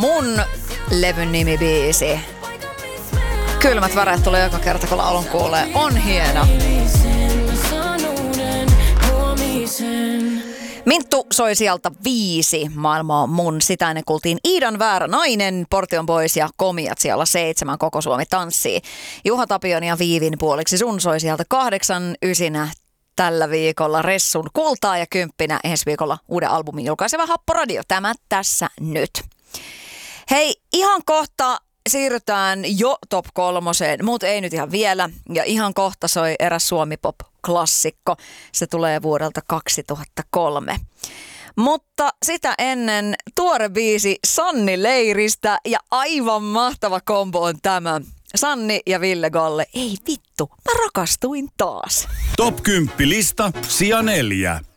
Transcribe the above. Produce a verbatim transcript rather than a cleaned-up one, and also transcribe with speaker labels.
Speaker 1: mun levyn nimibiisi. Kylmät väreet tulee joka kerta, kun laulun kuulee. On hieno. Minttu soi sieltä viisi. Maailma on mun. Sitä ennen kuultiin Iidan Väärä nainen, Portion Boys ja Komiat siellä seitsemän. Koko Suomi tanssii. Juha Tapion ja Viivin puoliksi sun soi sieltä kahdeksan ysinä. Tällä viikolla Ressun kultaa ja kymppinä ensi viikolla uuden albumin julkaiseva Happoradio. Tämä tässä nyt. Hei, ihan kohta siirrytään jo top kolmoseen, mutta ei nyt ihan vielä. Ja ihan kohta soi eräs Suomi-pop-klassikko. Se tulee vuodelta kaksituhattakolme. Mutta sitä ennen tuore biisi Sanni Leiristä ja aivan mahtava kombo on tämä. Sanni ja Ville Galle. Ei vittu, mä rakastuin taas.
Speaker 2: Top kymmenen lista, sija neljä.